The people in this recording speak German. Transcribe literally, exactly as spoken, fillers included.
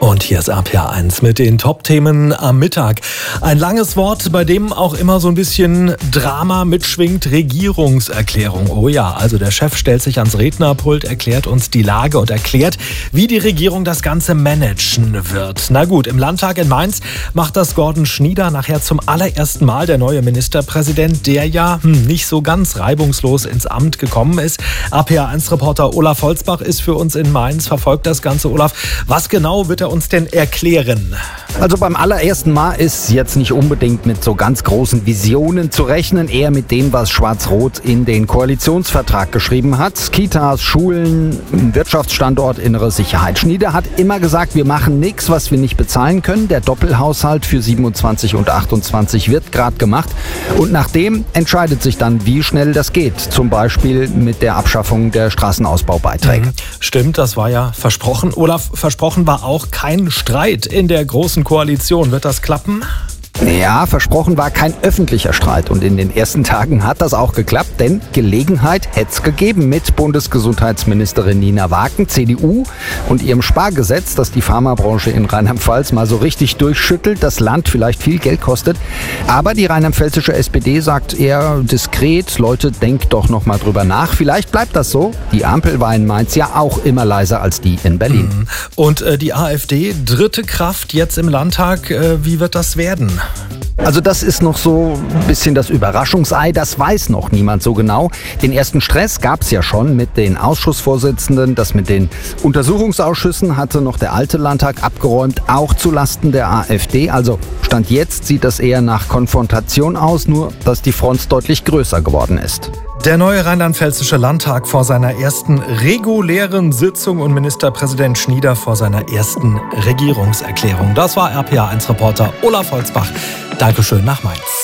Und hier ist R P R eins mit den Top-Themen am Mittag. Ein langes Wort, bei dem auch immer so ein bisschen Drama mitschwingt: Regierungserklärung. Oh ja, also der Chef stellt sich ans Rednerpult, erklärt uns die Lage und erklärt, wie die Regierung das Ganze managen wird. Na gut, im Landtag in Mainz macht das Gordon Schnieder nachher zum allerersten Mal, der neue Ministerpräsident, der ja hm, nicht so ganz reibungslos ins Amt gekommen ist. R P R eins-Reporter Olaf Holzbach ist für uns in Mainz, verfolgt das Ganze. Olaf, was genau wird er uns denn erklären? Also beim allerersten Mal ist jetzt nicht unbedingt mit so ganz großen Visionen zu rechnen, eher mit dem, was Schwarz-Rot in den Koalitionsvertrag geschrieben hat. Kitas, Schulen, Wirtschaftsstandort, innere Sicherheit. Schnieder hat immer gesagt, wir machen nichts, was wir nicht bezahlen können. Der Doppelhaushalt für siebenundzwanzig und achtundzwanzig wird gerade gemacht. Und nach dem entscheidet sich dann, wie schnell das geht. Zum Beispiel mit der Abschaffung der Straßenausbaubeiträge. Mhm, stimmt, das war ja versprochen. Olaf, versprochen war auch kein Streit in der Großen Koalition. Wird das klappen? Ja, versprochen war kein öffentlicher Streit. Und in den ersten Tagen hat das auch geklappt, denn Gelegenheit hätte es gegeben mit Bundesgesundheitsministerin Nina Waken, C D U, und ihrem Spargesetz, das die Pharmabranche in Rheinland-Pfalz mal so richtig durchschüttelt, das Land vielleicht viel Geld kostet. Aber die rheinland-pfälzische S P D sagt eher diskret: Leute, denkt doch noch mal drüber nach. Vielleicht bleibt das so. Die Ampel war in Mainz ja auch immer leiser als die in Berlin. Und äh, die AfD, dritte Kraft jetzt im Landtag. Äh, wie wird das werden? Also das ist noch so ein bisschen das Überraschungsei, das weiß noch niemand so genau. Den ersten Stress gab es ja schon mit den Ausschussvorsitzenden. Das mit den Untersuchungsausschüssen hatte noch der alte Landtag abgeräumt, auch zulasten der AfD. Also Stand jetzt sieht das eher nach Konfrontation aus, nur dass die Front deutlich größer geworden ist. Der neue rheinland-pfälzische Landtag vor seiner ersten regulären Sitzung und Ministerpräsident Schnieder vor seiner ersten Regierungserklärung. Das war R P R eins-Reporter Olaf Holzbach. Dankeschön nach Mainz.